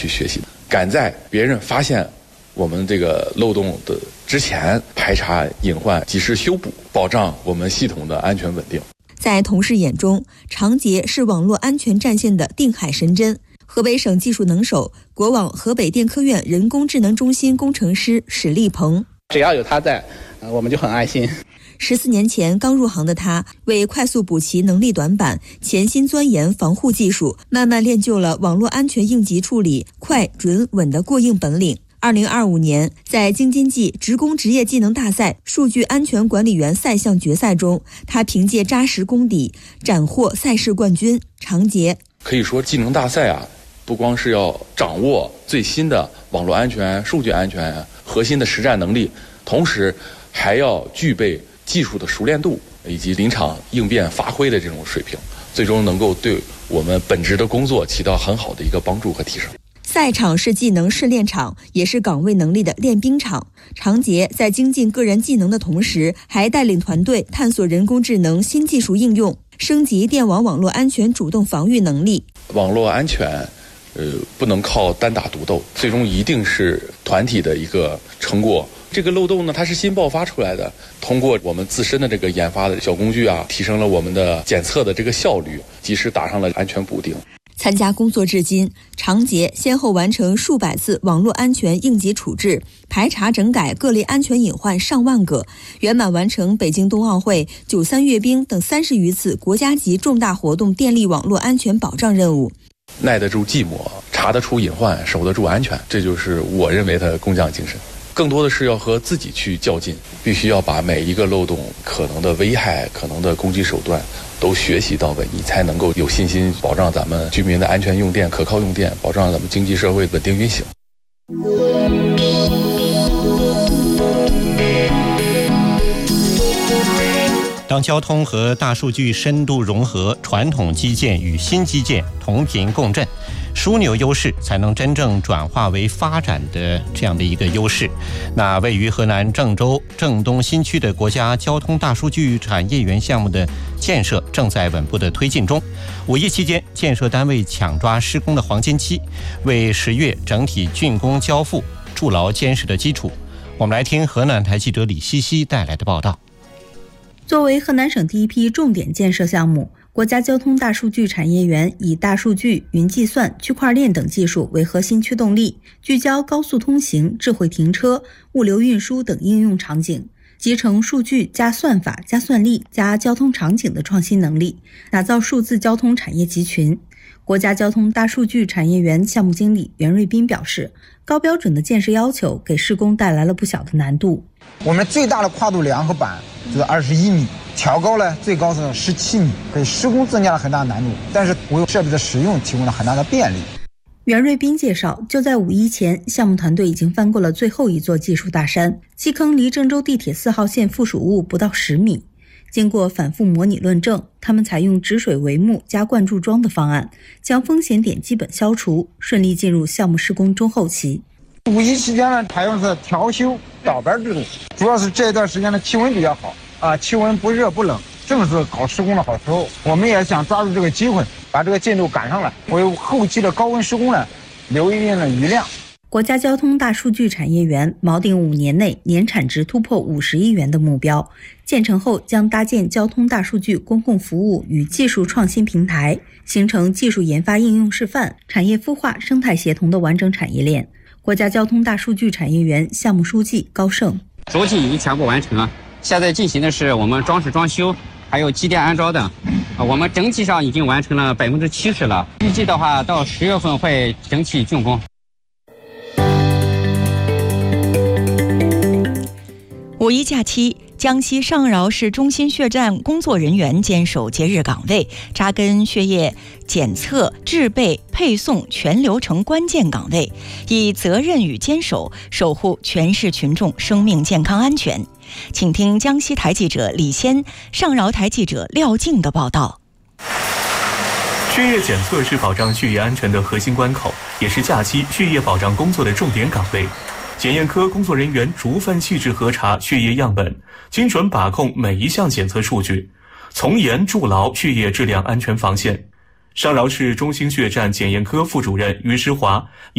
去学习的，赶在别人发现我们这个漏洞的之前排查隐患，及时修补，保障我们系统的安全稳定。 在同事眼中，长捷是网络安全战线的定海神针。河北省技术能手、国网河北电科院人工智能中心工程师史立鹏， 只要有他在，我们就很安心。 14年前刚入行的他，为快速补齐能力短板，潜心钻研防护技术，慢慢练就了网络安全应急处理快、准、稳的过硬本领。2025年，在京津冀职工职业技能大赛数据安全管理员赛项决赛中，他凭借扎实功底斩获赛事冠军。长捷可以说，技能大赛不光是要掌握最新的网络安全、数据安全核心的实战能力，同时还要具备技术的熟练度以及临场应变发挥的这种水平，最终能够对我们本职的工作起到很好的一个帮助和提升。 赛场是技能试炼场，也是岗位能力的练兵场。长捷在精进个人技能的同时，还带领团队探索人工智能新技术应用，升级电网网络安全主动防御能力。 网络安全不能靠单打独斗，最终一定是团体的一个成果。这个漏洞呢，它是新爆发出来的，通过我们自身的这个研发的小工具提升了我们的检测的这个效率，及时打上了安全补丁。 参加工作至今，长捷先后完成数百次网络安全应急处置，排查整改各类安全隐患上万个，圆满完成北京冬奥会、93阅兵等30余次国家级重大活动电力网络安全保障任务。 耐得住寂寞，查得出隐患，守得住安全，这就是我认为的工匠精神。更多的是要和自己去较劲，必须要把每一个漏洞可能的危害、可能的攻击手段都学习到位，你才能够有信心保障咱们居民的安全用电、可靠用电，保障咱们经济社会稳定运行。 当交通和大数据深度融合，传统基建与新基建同频共振，枢纽优势才能真正转化为发展的这样的一个优势。那位于河南郑州郑东新区的国家交通大数据产业园项目的建设正在稳步的推进中。5一期间，建设单位抢抓施工的黄金期，为10月整体竣工交付筑牢坚实的基础。我们来听河南台记者李西西带来的报道。 作为河南省第一批重点建设项目，国家交通大数据产业园以大数据、云计算、区块链等技术为核心驱动力，聚焦高速通行、智慧停车、物流运输等应用场景，集成数据加算法加算力加交通场景的创新能力，打造数字交通产业集群。国家交通大数据产业园项目经理袁瑞斌表示，高标准的建设要求给施工带来了不小的难度。 我们最大的跨度梁和板就是21米，挑高呢最高是17米，给施工增加了很大难度，但是为设备的使用提供了很大的便利。 袁瑞斌介绍，就在5一前，项目团队已经翻过了最后一座技术大山，基坑离郑州地铁4号线附属物不到10米。经过反复模拟论证，他们采用止水帷幕加灌注桩的方案，将风险点基本消除，顺利进入项目施工中后期。 5一期间呢，采用是调休倒班制度，主要是这段时间的气温比较好气温不热不冷，正是搞施工的好时候。我们也想抓住这个机会，把这个进度赶上来，为后期的高温施工呢留一定的余量。 国家交通大数据产业园锚定5年内年产值突破50亿元的目标，建成后将搭建交通大数据公共服务与技术创新平台，形成技术研发应用示范、产业孵化生态协同的完整产业链。国家交通大数据产业园项目书记高盛， 轴体已经全部完成了，现在进行的是我们装饰装修还有机电安装等，我们整体上已经完成了70%了，预计的话到10月份会整体竣工。 5一假期，江西上饶市中心血站工作人员坚守节日岗位，扎根血液检测、制备、配送全流程关键岗位，以责任与坚守守护全市群众生命健康安全。请听江西台记者李先、上饶台记者廖静的报道。 血液检测是保障血液安全的核心关口，也是假期血液保障工作的重点岗位。检验科工作人员逐份细致核查血液样本，精准把控每一项检测数据，从严筑牢血液质量安全防线。上饶市中心血站检验科副主任于诗华